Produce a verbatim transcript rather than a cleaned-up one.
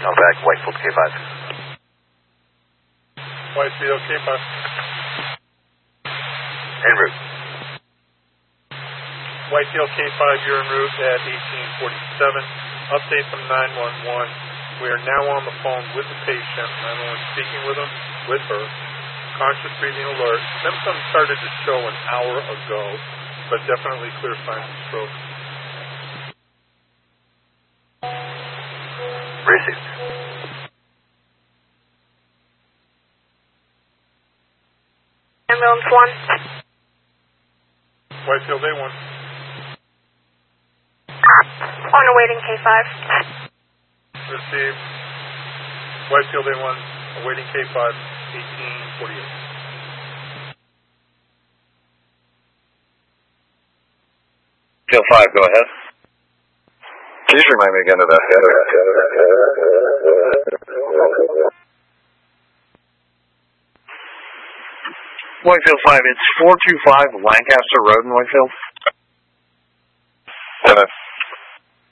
Now back, Whitefield K five. Whitefield K five. En route. Whitefield K five, you're en route at eighteen forty-seven. Update from nine one one. We are now on the phone with the patient. nine one one speaking with him, with her. Conscious breathing alert. Symptoms started to show an hour ago, but definitely clear signs of stroke. Received. Ambulance one. Whitefield A one. On awaiting K five. Received. Whitefield A one, awaiting K five, eighteen forty-eight. Field five, go ahead. Can you just remind me again of that? Whitefield five, it's four two five Lancaster Road in Whitefield.